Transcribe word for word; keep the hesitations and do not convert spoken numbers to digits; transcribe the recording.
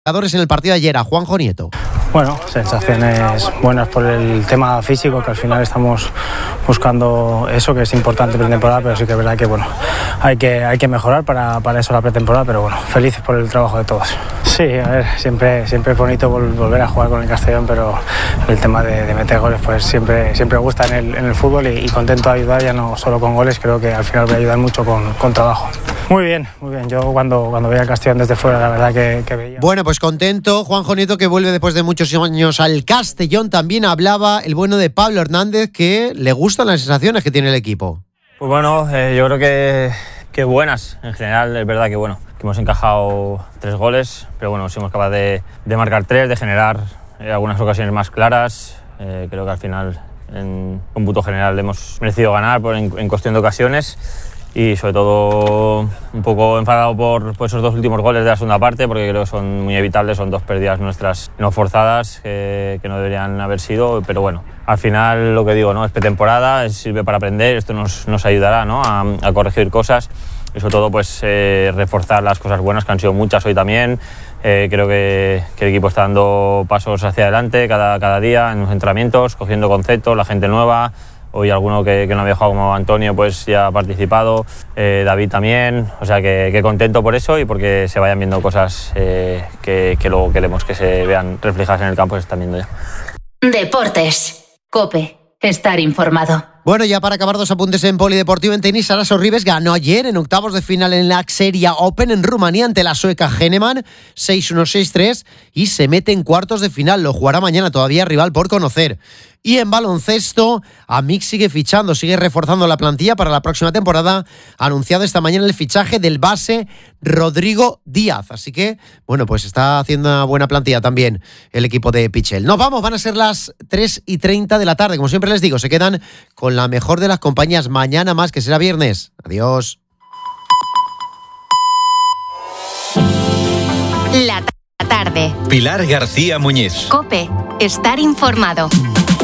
En el partido de ayer a Juanjo Nieto. Bueno, sensaciones buenas por el tema físico, que al final estamos buscando eso, que es importante pretemporada, pero sí que es verdad que bueno, hay que, hay que mejorar para, para eso la pretemporada, pero bueno, felices por el trabajo de todos. Sí, a ver, siempre, siempre es bonito volver a jugar con el Castellón, pero el tema de, de meter goles pues siempre, siempre gusta en el, en el fútbol y, y contento de ayudar, ya no solo con goles, creo que al final voy a ayudar mucho con, con trabajo. Muy bien, muy bien, yo cuando, cuando veía al Castellón desde fuera, la verdad que, que veía... Bueno, pues contento, Juanjo Nieto, que vuelve después de muchos años al Castellón. También hablaba el bueno de Pablo Hernández, que le gustan las sensaciones que tiene el equipo. Pues bueno, eh, yo creo que, que buenas, en general, es verdad que bueno, que hemos encajado tres goles, pero bueno, somos capaces de, de marcar tres, de generar eh, algunas ocasiones más claras. Eh, creo que al final, en cómputo general, hemos merecido ganar por, en, en cuestión de ocasiones. Y sobre todo un poco enfadado por, por esos dos últimos goles de la segunda parte, porque creo que son muy evitables, son dos pérdidas nuestras no forzadas que, que no deberían haber sido, pero bueno, al final lo que digo, ¿no? Es pretemporada, sirve para aprender, esto nos, nos ayudará, ¿no? a, a corregir cosas y sobre todo pues eh, reforzar las cosas buenas, que han sido muchas hoy también. Eh, creo que, que el equipo está dando pasos hacia adelante cada, cada día en los entrenamientos, cogiendo conceptos, la gente nueva. Hoy alguno que, que no había jugado como Antonio pues ya ha participado, eh, David también, o sea que, que contento por eso y porque se vayan viendo cosas eh, que, que luego queremos que se vean reflejadas en el campo, se están viendo ya. Deportes, COPE, estar informado. Bueno, ya para acabar, dos apuntes en polideportivo. En tenis, Sara Sorribes ganó ayer en octavos de final en la Xeria Open en Rumanía ante la sueca Henneman, seis uno seis tres, y se mete en cuartos de final. Lo jugará mañana, todavía rival por conocer. Y en baloncesto, Amic sigue fichando, sigue reforzando la plantilla para la próxima temporada. Ha anunciado esta mañana el fichaje del base Rodrigo Díaz. Así que, bueno, pues está haciendo una buena plantilla también el equipo de Pichel. Nos vamos, van a ser las tres y treinta de la tarde. Como siempre les digo, se quedan con la mejor de las compañías mañana más, que será viernes. Adiós. La tarde. Pilar García Muñiz. COPE, estar informado.